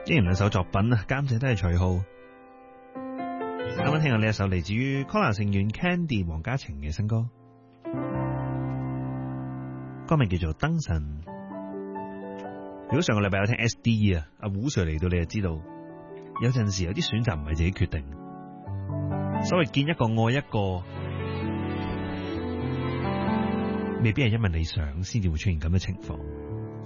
依然兩首作品啊，監製都係徐浩。啱啱聽下呢一首嚟自於 Collar 成員 Candy 黃家晴嘅新歌，歌名叫做《燈神》。如果上個禮拜有聽 SD 啊，阿胡 Sir 嚟到你就知道，有陣時有啲選擇唔係自己決定。所謂見一個愛一個，未必係因為你想先至會出現咁嘅情況。